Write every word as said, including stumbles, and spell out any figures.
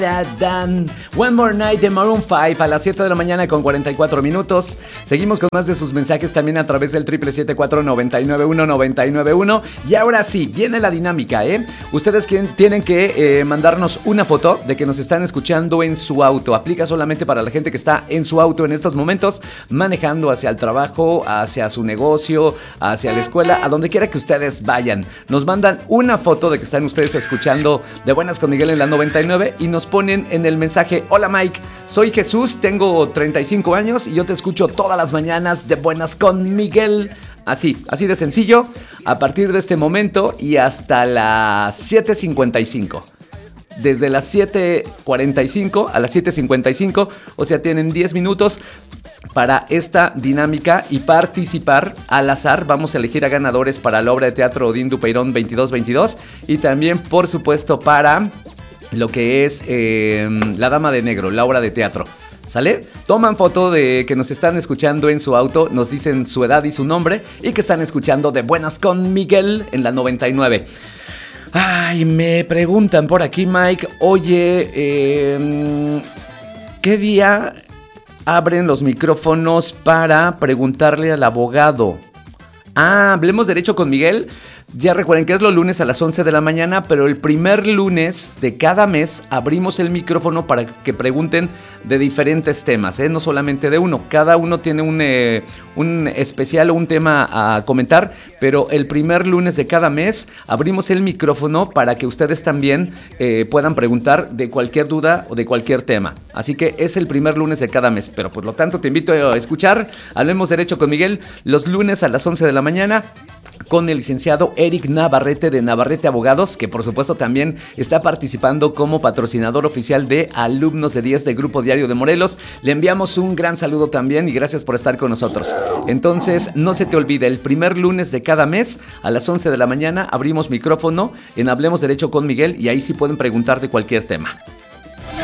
Dan. One More Night de Maroon cinco a las siete de la mañana con cuarenta y cuatro minutos. Seguimos con más de sus mensajes también a través del triple siete cuatro nueve nueve uno nueve nueve uno. Y ahora sí, viene la dinámica, ¿eh? Ustedes tienen que eh, mandarnos una foto de que nos están escuchando en su auto. Aplica solamente para la gente que está en su auto en estos momentos, manejando hacia el trabajo, hacia su negocio, hacia la escuela, a donde quiera que ustedes vayan. Nos mandan una foto de que están ustedes escuchando De Buenas con Miguel en la noventa y nueve y nos ponen en el mensaje: hola Mike, soy Jesús, tengo treinta y cinco años y yo te escucho todas las mañanas de Buenas con Miguel. Así, así de sencillo, a partir de este momento y hasta las siete cincuenta y cinco. Desde las siete cuarenta y cinco a las siete cincuenta y cinco, o sea, tienen diez minutos para esta dinámica y participar al azar. Vamos a elegir a ganadores para la obra de teatro Odín Dupeirón veintidós veintidós y también, por supuesto, para lo que es eh, La Dama de Negro, la obra de teatro. ¿Sale? Toman foto de que nos están escuchando en su auto, nos dicen su edad y su nombre y que están escuchando De Buenas con Miguel en la noventa y nueve. Ay, me preguntan por aquí, Mike, oye, eh, ¿qué día abren los micrófonos para preguntarle al abogado? Ah, hablemos derecho con Miguel. Ya recuerden que es los lunes a las once de la mañana, pero el primer lunes de cada mes abrimos el micrófono para que pregunten de diferentes temas, ¿eh? No solamente de uno. Cada uno tiene un, eh, un especial o un tema a comentar, pero el primer lunes de cada mes abrimos el micrófono para que ustedes también eh, puedan preguntar de cualquier duda o de cualquier tema. Así que es el primer lunes de cada mes, pero por lo tanto te invito a escuchar Hablemos Derecho con Miguel los lunes a las once de la mañana. Con el licenciado Eric Navarrete de Navarrete Abogados, que por supuesto también está participando como patrocinador oficial de Alumnos de diez de Grupo Diario de Morelos. Le enviamos un gran saludo también y gracias por estar con nosotros. Entonces, no se te olvide, el primer lunes de cada mes a las once de la mañana abrimos micrófono en Hablemos Derecho con Miguel y ahí sí pueden preguntar de cualquier tema.